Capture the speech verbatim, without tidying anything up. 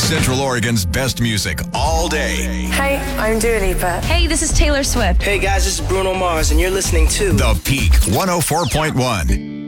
Central Oregon's best music all day. Hey, I'm Dua Lipa. Hey, this is Taylor Swift. Hey guys, this is Bruno Mars, and you're listening to The Peak one oh four point one.